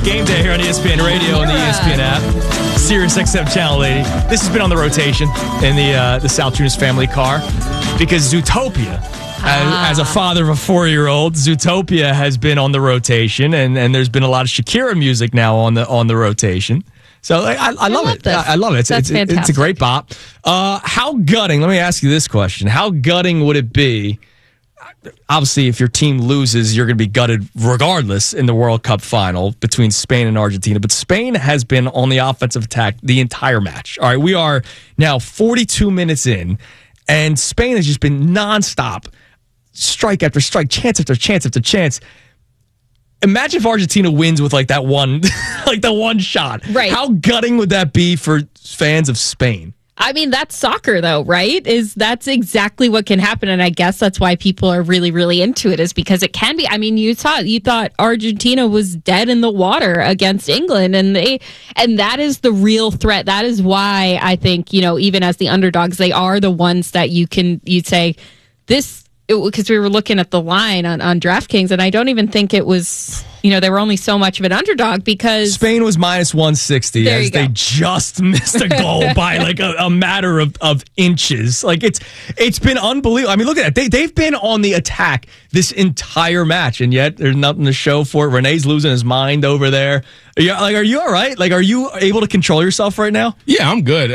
Game day here on ESPN Radio and the ESPN app. Sirius XM Channel 80. This has been on the rotation in the South Tunis family car because Zootopia, as a father of a 4-year-old, Zootopia has been on the rotation, and there's been a lot of Shakira music now on the rotation. So I love it. I love it. It's a great bop. How gutting? Let me ask you this question: how gutting would it be? Obviously, if your team loses, you're going to be gutted regardless in the World Cup final between Spain and Argentina. But Spain has been on the offensive attack the entire match. All right, we are now 42 minutes in, and Spain has just been nonstop, strike after strike, chance after chance after chance. Imagine if Argentina wins with like that one, like the one shot. Right? How gutting would that be for fans of Spain? I mean, that's soccer, though, right? That's exactly what can happen, and I guess that's why people are really, really into it, is because it can be. I mean, you thought Argentina was dead in the water against England, and that is the real threat. That is why I think, even as the underdogs, they are the ones that you'd say this, because we were looking at the line on DraftKings, and I don't even think it was. They were only so much of an underdog because Spain was minus 160 as they just missed a goal by like a matter of inches. Like it's been unbelievable. I mean, look at that. They've been on the attack this entire match, and yet there's nothing to show for it. Renee's losing his mind over there. Are you all right? Like, are you able to control yourself right now? Yeah, I'm good.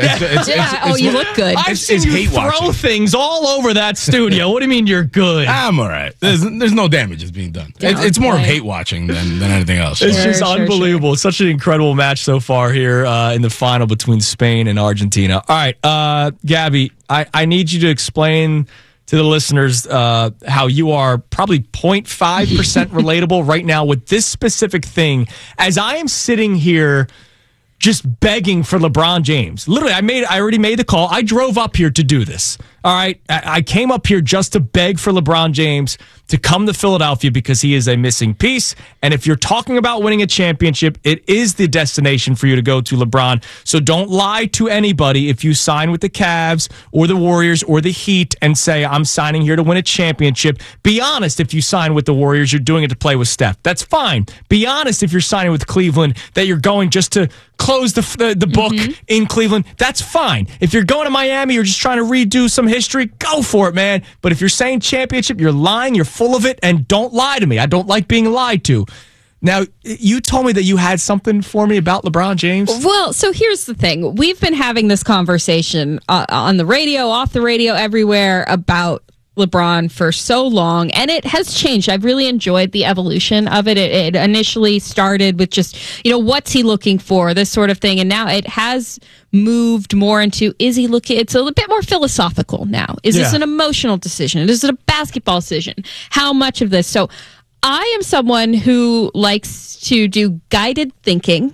You look good. I've seen you throw things all over that studio. What do you mean you're good? I'm all right. There's no damage is being done. It's more of hate watching than anything else. It's just unbelievable. It's such an incredible match so far here in the final between Spain and Argentina. All right, Gabby, I need you to explain to the listeners how you are probably 0.5% relatable right now with this specific thing. As I am sitting here just begging for LeBron James. Literally, I already made the call. I drove up here to do this. All right. I came up here just to beg for LeBron James to come to Philadelphia because he is a missing piece. And if you're talking about winning a championship, it is the destination for you to go to, LeBron. So don't lie to anybody if you sign with the Cavs or the Warriors or the Heat and say, I'm signing here to win a championship. Be honest if you sign with the Warriors, you're doing it to play with Steph. That's fine. Be honest if you're signing with Cleveland that you're going just to close the book in Cleveland. That's fine. If you're going to Miami, you're just trying to redo some history, go for it, man. But if you're saying championship, you're lying, you're full of it, and don't lie to me. I don't like being lied to. Now, you told me that you had something for me about LeBron James. Well, so here's the thing. We've been having this conversation on the radio, off the radio, everywhere about LeBron for so long, and it has changed. I've really enjoyed the evolution of it. It initially started with just, what's he looking for, this sort of thing, and now it has moved more into, is he looking, it's a little bit more philosophical now. Is this an emotional decision? Is it a basketball decision? How much of this? So I am someone who likes to do guided thinking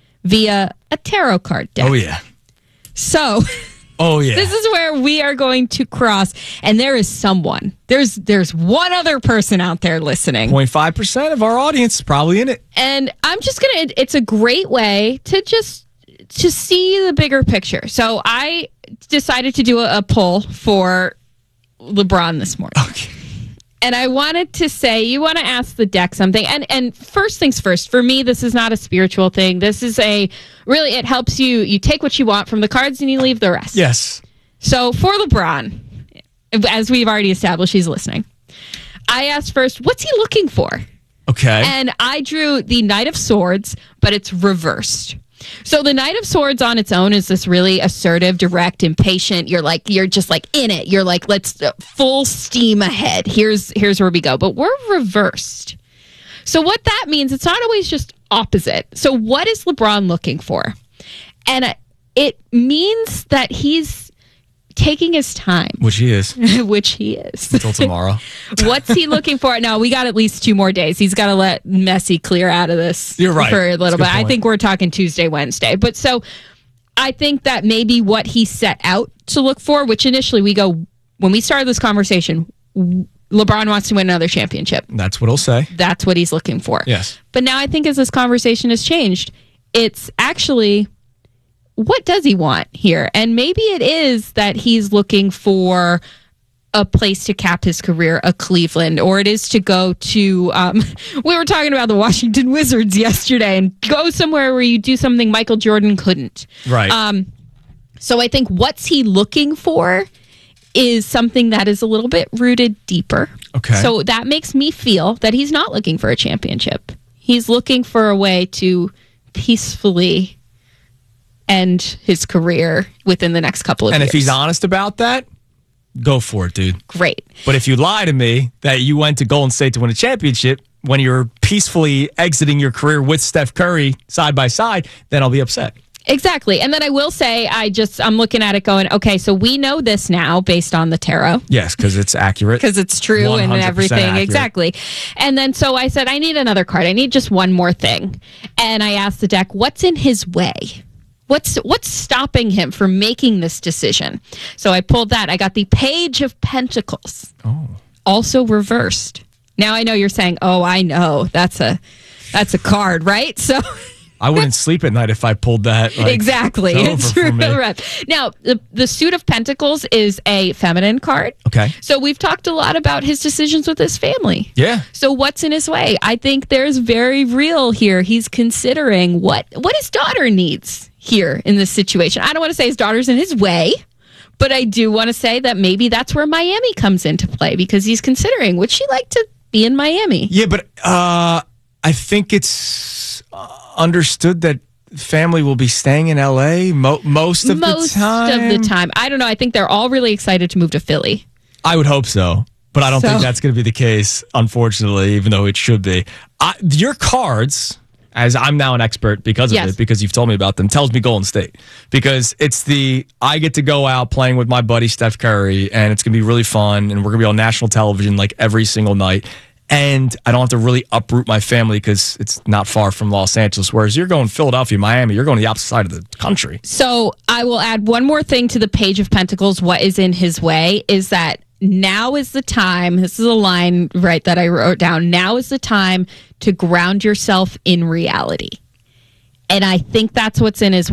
via a tarot card deck. Oh, yeah. So... Oh, yeah. This is where we are going to cross, and there is someone. There's one other person out there listening. 0.5% of our audience is probably in it. And I'm just going to, it's a great way to see the bigger picture. So I decided to do a poll for LeBron this morning. Okay. And I wanted to say, you want to ask the deck something. And first things first, for me, this is not a spiritual thing. This is really, it helps you take what you want from the cards and you leave the rest. Yes. So for LeBron, as we've already established, he's listening. I asked first, what's he looking for? Okay. And I drew the Knight of Swords, but it's reversed. So the Knight of Swords on its own is this really assertive, direct, impatient. You're just like in it. You're like, let's full steam ahead. Here's where we go. But we're reversed. So what that means, it's not always just opposite. So what is LeBron looking for? And it means that he's taking his time. Which he is. Which he is. Until tomorrow. What's he looking for? No, we got at least 2 more days. He's got to let Messi clear out of this. You're right. For a little bit. Point. I think we're talking Tuesday, Wednesday. But so I think that maybe what he set out to look for, which initially when we started this conversation, LeBron wants to win another championship. That's what he'll say. That's what he's looking for. Yes. But now I think as this conversation has changed, it's actually, what does he want here? And maybe it is that he's looking for a place to cap his career, a Cleveland, or it is to go to, we were talking about the Washington Wizards yesterday, and go somewhere where you do something Michael Jordan couldn't. Right. So I think what's he looking for is something that is a little bit rooted deeper. Okay. So that makes me feel that he's not looking for a championship. He's looking for a way to peacefully end his career within the next couple of years. And if he's honest about that, go for it, dude. Great. But if you lie to me that you went to Golden State to win a championship when you're peacefully exiting your career with Steph Curry side by side, then I'll be upset. Exactly. And then I will say, I'm looking at it going, okay, so we know this now based on the tarot. Yes, because it's accurate. Because it's true and everything. Accurate. Exactly. And then so I said, I need another card. I need just one more thing. And I asked the deck, what's in his way? What's stopping him from making this decision? So I pulled that. I got the Page of Pentacles. Oh. Also reversed. Now I know you're saying, oh, I know. That's a card, right? So I wouldn't sleep at night if I pulled that. Exactly. It's true. Now, the Suit of Pentacles is a feminine card. Okay. So we've talked a lot about his decisions with his family. Yeah. So what's in his way? I think there's very real here. He's considering what his daughter needs here in this situation. I don't want to say his daughter's in his way, but I do want to say that maybe that's where Miami comes into play, because he's considering, would she like to be in Miami? Yeah, but I think it's understood that family will be staying in LA most of the time. Most of the time. I don't know. I think they're all really excited to move to Philly. I would hope so, but I don't think that's going to be the case, unfortunately, even though it should be. Your cards, as I'm now an expert because of it, because you've told me about them, tells me Golden State. Because it's I get to go out playing with my buddy Steph Curry, and it's going to be really fun, and we're going to be on national television like every single night. And I don't have to really uproot my family because it's not far from Los Angeles. Whereas you're going Philadelphia, Miami, you're going to the opposite side of the country. So I will add one more thing to the Page of Pentacles. What is in his way is that now is the time. This is a line, right, that I wrote down. Now is the time to ground yourself in reality. And I think that's what's in his way.